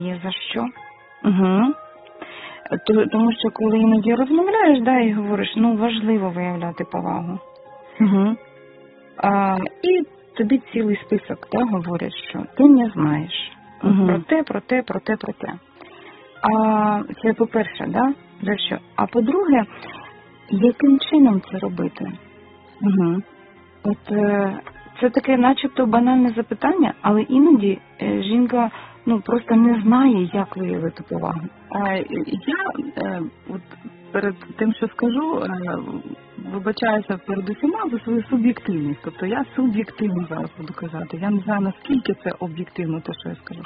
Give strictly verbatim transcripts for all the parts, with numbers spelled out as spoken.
Є за що? Угу. Тому що коли іноді розмовляєш, да, і говориш, ну важливо виявляти повагу. Угу. А, і тобі цілий список, да, говорять, що ти не знаєш угу. про те, про те, про те, про те. А це по-перше, да, за що? А по-друге, яким чином це робити? Угу. От е, це таке начебто банальне запитання, але іноді е, жінка ну просто не знає, як виявити повагу. А, я е, от перед тим, що скажу, е, вибачаюся перед усіма за свою суб'єктивність. Тобто я суб'єктивно зараз буду казати. Я не знаю, наскільки це об'єктивно, те, що я скажу.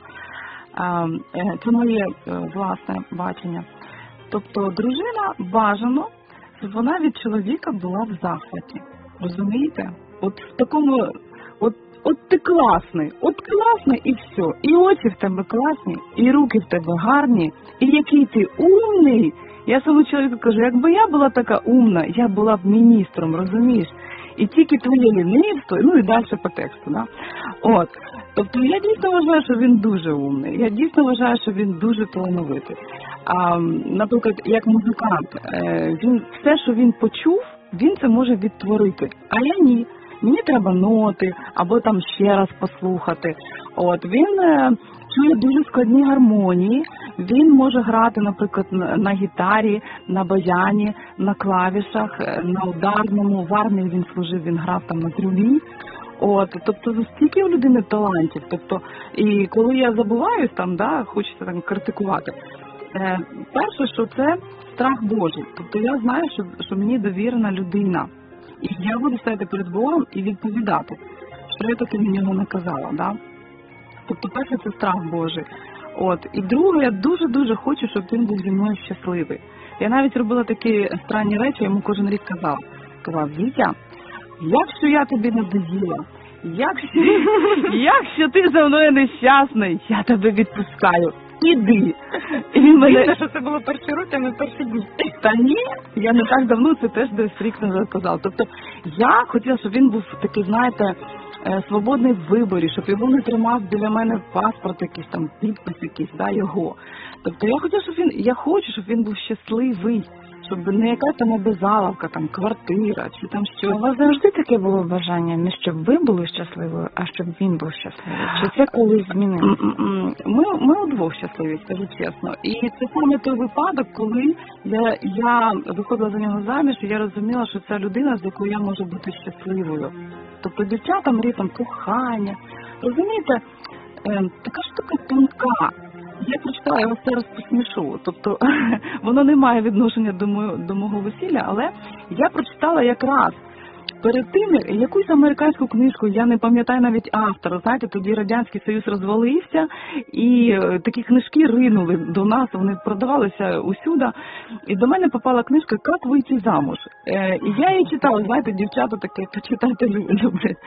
А, е, це моє е, власне бачення. Тобто дружина бажано, щоб вона від чоловіка була в захваті. Розумієте? От в такому, от, от ти класний, от класний і все. І очі в тебе класні, і руки в тебе гарні, і який ти умний. Я своєму чоловіку кажу, якби я була така умна, я була б міністром, розумієш? І тільки твоє лінивство, ну і далі по тексту, да? От. Тобто я дійсно вважаю, що він дуже умний, я дійсно вважаю, що він дуже талановитий. А, наприклад, як музикант, він все, що він почув, він це може відтворити, а я ні. Мені треба ноти, або там ще раз послухати. От, він е, чує дуже складні гармонії, він може грати, наприклад, на, на гітарі, на баяні, на клавішах, на ударному, в армії він служив, він грав там на трубі. От, тобто, стільки у людини талантів. Тобто, і коли я забуваюсь там, да, хочеться там критикувати, е, перше, що це страх Божий. Тобто я знаю, що, що мені довірена людина. І я буду стояти перед Богом і відповідати, що я таки на нього наказала. Да? Тобто перше це страх Божий. От. І друге, я дуже-дуже хочу, щоб він був зі мною щасливий. Я навіть робила такі странні речі, я йому кожен рік казала. Казала, Вітя, якщо я тобі надоїла, якщо, якщо ти за мною нещасний, я тебе відпускаю. Іди. І він мене... що це було перший рік, а не перший день. Та ні, я не так давно це теж десь рік назад казала. Тобто я хотіла, щоб він був такий, знаєте, свободний в виборі, щоб його не тримав біля мене паспорт якийсь там, підпис якийсь, да, його. Тобто я хотіла, щоб він, я хочу, щоб він був щасливий, щоб не якась там обязаловка, там, квартира, чи там щось. У вас завжди таке було бажання, не щоб ви були щасливою, а щоб він був щасливий? Чи це колись змінилося? Ми, ми удвох щасливі, скажу чесно. І це саме той випадок, коли я, я виходила за нього заміж, і я розуміла, що це людина, з якою я можу бути щасливою. Тобто дівчата мріють там кохання. Розумієте, така штука тонка. Я прочитала, я вас зараз посмішу. Тобто воно не має відношення до мого, до мого весілля, але я прочитала якраз перед тим якусь американську книжку, я не пам'ятаю навіть автора, знаєте, тоді Радянський Союз розвалився, і такі книжки ринули до нас, вони продавалися усюди, і до мене попала книжка «Як вийти замуж». І я її читала, знаєте, дівчата таке, почитати люблять.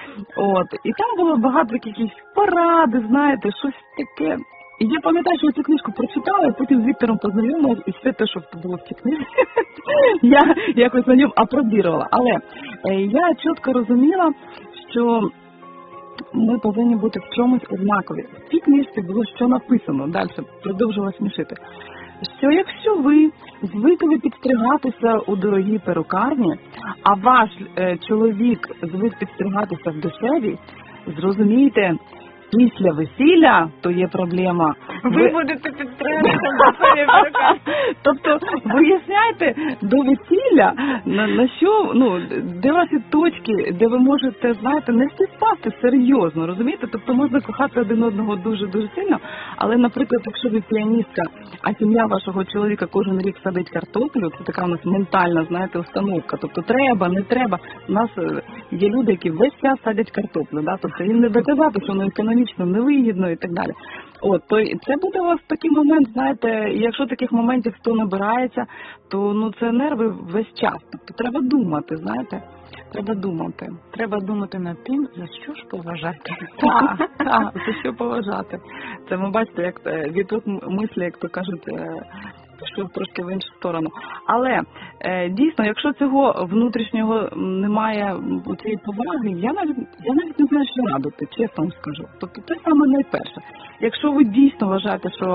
От. І там було багато якихось поради, знаєте, щось таке. І я пам'ятаю, що я цю книжку прочитала, потім з Віктором познайомилася, і все те, що було в цій книжці, я якось на ньому апробірувала. Але я чітко розуміла, що ми повинні бути в чомусь однакові. В цій книжці було що написано, далі продовжила смішити, що якщо ви звикли підстригатися у дорогій перукарні, а ваш е, чоловік звик підстригатися в дешевій, зрозумійте, після весілля то є проблема. Ви, ви... будете підтримувати до своєї перукарні. Тобто, виясняйте до весілля, на, на що, ну, де ваші точки, де ви можете, знаєте, не співпасти серйозно, розумієте? Тобто можна кохати один одного дуже-дуже сильно, але, наприклад, якщо ви піаністка, а сім'я вашого чоловіка кожен рік садить картоплю, це така у нас ментальна, знаєте, установка. Тобто треба, не треба. У нас є люди, які весь час садять картоплю, да? Тобто їм не доказати, що воно економічно невигідно і так далі. От, то це буде у вас такий момент, знаєте, і якщо таких моментів хто набирається, то ну це нерви весь час. Тобто треба думати, знаєте, треба думати. Треба думати над тим, за що ж поважати. Так, так, за що поважати. Це ми бачите, як відток мислі, як то кажуть, пішов трошки в іншу сторону. Але е, дійсно, якщо цього внутрішнього немає, цієї поваги, я навіть, я навіть не знаю, що радити, чесно вам скажу. Тобто це саме найперше. Якщо ви дійсно вважаєте, що